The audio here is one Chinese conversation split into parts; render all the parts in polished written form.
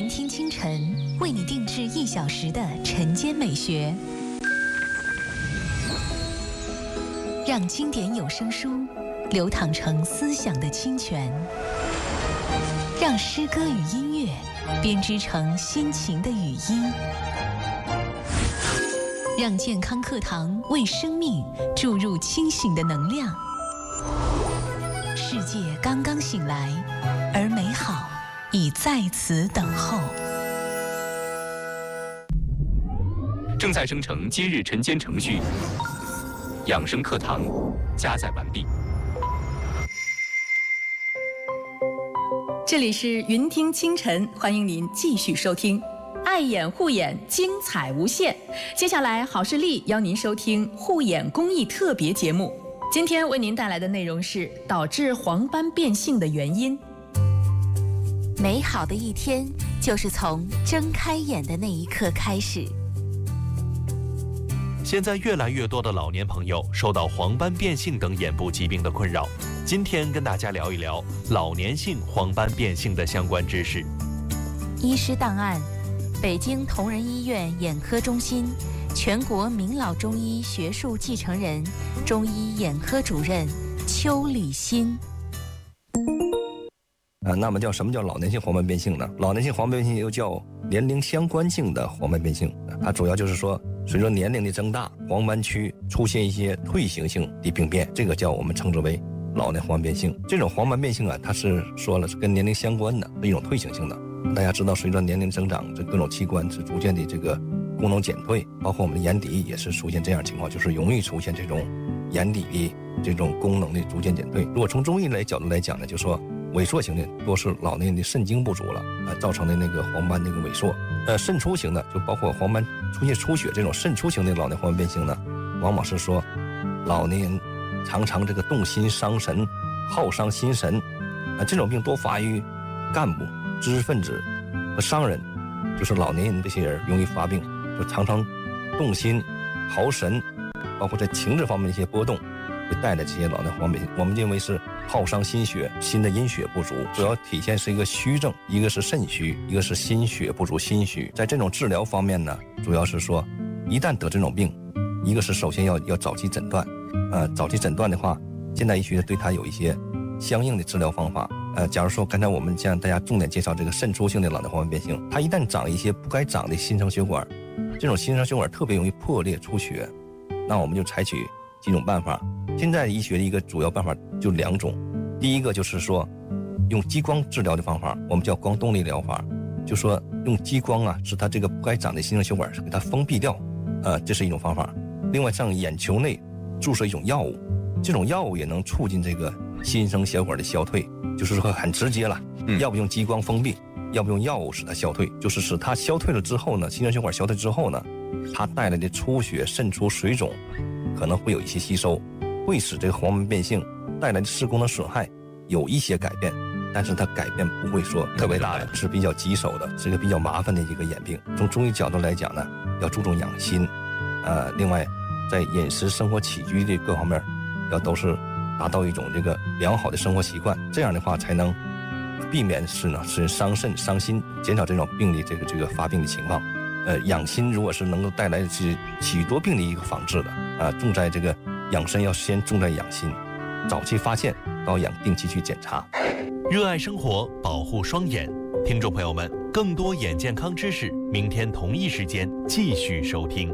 云听清晨为你定制1小时的晨间美学，让经典有声书流淌成思想的清泉，让诗歌与音乐编织成心情的语音，让健康课堂为生命注入清醒的能量。世界刚刚醒来，而美好已在此等候。 正在生成今日晨间程序，养生课堂加载完毕。 这里是云听清晨，欢迎您继续收听。爱眼护眼，精彩无限。接下来，好视力邀您收听护眼公益特别节目。今天为您带来的内容是导致黄斑变性的原因。 美好的一天就是从睁开眼的那一刻开始。 现在越来越多的老年朋友受到黄斑变性等眼部疾病的困扰。今天跟大家聊一聊老年性黄斑变性的相关知识。 医师档案：北京同仁医院眼科中心全国名老中医学术继承人、中医眼科主任邱礼新。 那么什么叫老年性黄斑变性呢？老年性黄斑变性又叫年龄相关性的黄斑变性，它主要就是说，随着年龄的增大，黄斑区出现一些退行性的病变，这个叫我们称之为老年黄斑变性。这种黄斑变性啊，它是说了是跟年龄相关的，是一种退行性的。大家知道，随着年龄增长，这各种器官是逐渐的这个功能减退，包括我们的眼底也是出现这样的情况，就是容易出现这种眼底的这种功能的逐渐减退。如果从中医角度来讲呢，就说萎缩型的多是老年人的肾精不足了造成的那个黄斑那个萎缩。肾出型的就包括黄斑出现出血这种肾出型的老年黄斑变性呢，往往是说老年人常常这个动心伤神，好伤心神这种病多发于干部、知识分子和商人，就是老年人这些人容易发病，就常常动心、耗神，包括在情志方面的一些波动，会带来这些老年黄斑变性。我们认为是耗伤心血，心的阴血不足，主要体现是一个虚症，一个是肾虚，一个是心血不足心虚。在这种治疗方面呢，主要是说一旦得这种病，一个是首先要早期诊断，早期诊断的话，现代医学对它有一些相应的治疗方法。假如说刚才我们向大家重点介绍这个肾出性的老年黄斑变性，它一旦长一些不该长的新生血管，这种新生血管特别容易破裂出血，那我们就采取几种办法。现在医学的一个主要办法就2种，第一个就是说用激光治疗的方法，我们叫光动力疗法，就说用激光使它这个不该长的新生血管给它封闭掉，这是一种方法。另外上眼球内注射一种药物，这种药物也能促进这个新生血管的消退，就是说很直接了，要不用激光封闭，要不用药物使它消退，就是使它消退了之后呢，新生血管消退之后呢，它带来的出血、渗出、水肿可能会有一些吸收，会使这个黄斑变性带来的视功能损害有一些改变，但是它改变不会说特别大的，是比较棘手的，是一个比较麻烦的一个眼病。从中医角度来讲呢，要注重养心，另外在饮食、生活起居的各方面要都是达到一种这个良好的生活习惯，这样的话才能避免是伤肾伤心，减少这种病的这个发病的情况。养心如果是能够带来是许多病的一个防治的重在这个养生，要先重在养心，早期发现，到定期去检查。 热爱生活，保护双眼。听众朋友们，更多眼健康知识，明天同一时间继续收听。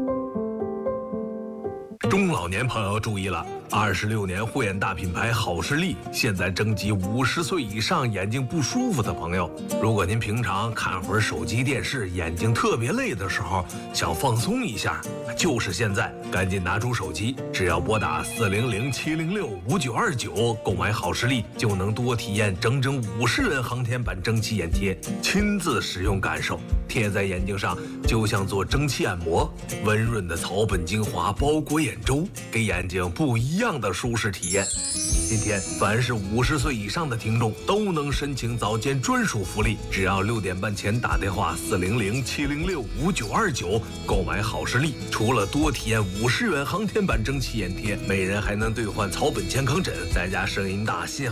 中老年朋友注意了，26年护眼大品牌好视力现在征集50岁以上眼睛不舒服的朋友。如果您平常看会儿手机电视，眼睛特别累的时候，想放松一下，就是现在，赶紧拿出手机，只要拨打400-706-5929购买好视力，就能多体验整整50元航天版蒸汽眼贴，亲自使用感受，贴在眼睛上就像做蒸汽按摩，温润的草本精华包裹眼周，给眼睛不一样的舒适体验。今天凡是50岁以上的听众都能申请早间专属福利，只要6点半前打电话400-706-5929购买好视力，除了多体验50元航天版蒸汽眼贴，每人还能兑换草本健康枕，再加声音大信号